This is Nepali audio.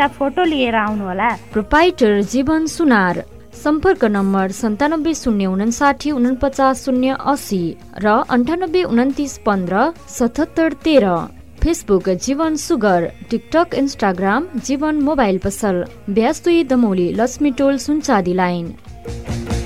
एउटा फोटो लिएर आउनुहोला। प्रोपाइटर जीवन सुनार। सम्पर्क नम्बर 9759494080 र 9829157713। फेसबुक जीवन सुगर। टिकटक इन्स्टाग्राम जीवन मोबाइल पसल। ब्यास 2 दमौली लक्ष्मी टोल सुनचादी लाइन।